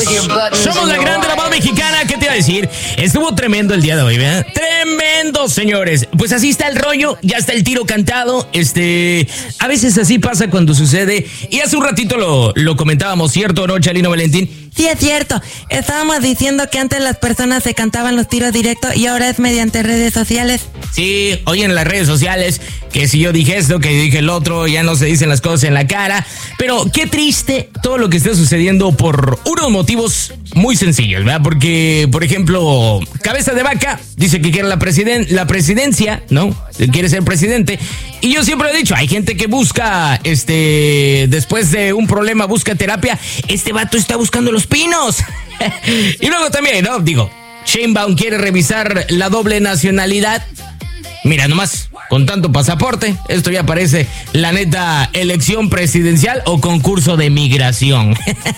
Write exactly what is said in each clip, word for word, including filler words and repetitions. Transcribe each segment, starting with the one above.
Somos la grande, la voz mexicana. ¿Qué te iba a decir? Estuvo tremendo el día de hoy, ¿verdad? Tremendo, señores. Pues así está el rollo, ya está el tiro cantado. Este, a veces así pasa cuando sucede. Y hace un ratito lo, lo comentábamos, ¿cierto o no, Chalino Valentín? Sí, es cierto. Estábamos diciendo que antes las personas se cantaban los tiros directos y ahora es mediante redes sociales. Sí, hoy en las redes sociales, que si yo dije esto, que dije el otro, ya no se dicen las cosas en la cara. Pero qué triste todo lo que está sucediendo por unos motivos muy sencillos, ¿verdad? Porque, por ejemplo, Cabeza de Vaca dice que quiere la, presiden- la presidencia, ¿no? Quiere ser presidente. Y yo siempre he dicho, hay gente que busca, este, después de un problema, busca terapia. Este vato está buscando los pinos. Y luego también, ¿no? Digo, Sheinbaum quiere revisar la doble nacionalidad. Mira nomás, con tanto pasaporte, esto ya parece, la neta, elección presidencial o concurso de migración.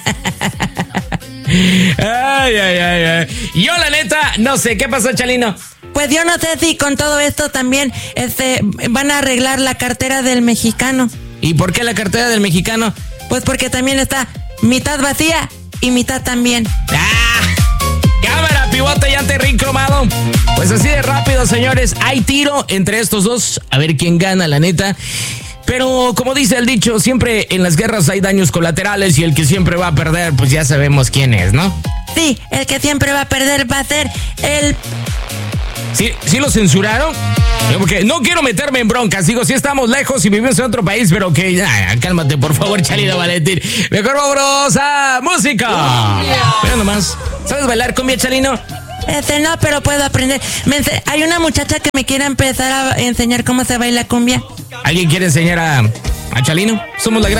Ay, ay, ay, ay. Yo la neta, no sé, ¿qué pasó, Chalino? Pues yo no sé si con todo esto también este, van a arreglar la cartera del mexicano. ¿Y por qué la cartera del mexicano? Pues porque también está mitad vacía y mitad también. ¡Ah! Cámara, pivote y antirrin cromado. Pues así de rápido, señores. Hay tiro entre estos dos. A ver quién gana, la neta. Pero como dice el dicho, siempre en las guerras hay daños colaterales y el que siempre va a perder, pues ya sabemos quién es, ¿no? Sí, el que siempre va a perder va a ser el... ¿Sí, sí lo censuraron? Porque no quiero meterme en broncas. Digo, sí estamos lejos y vivimos en otro país, pero que ya, cálmate, por favor, Chalino Valentín. Mejor vámonos a música. Mira nomás. ¿Sabes bailar cumbia, Chalino? Este no, pero puedo aprender. Me ense- hay una muchacha que me quiere empezar a enseñar cómo se baila cumbia. ¿Alguien quiere enseñar a, a Chalino? Somos la gran...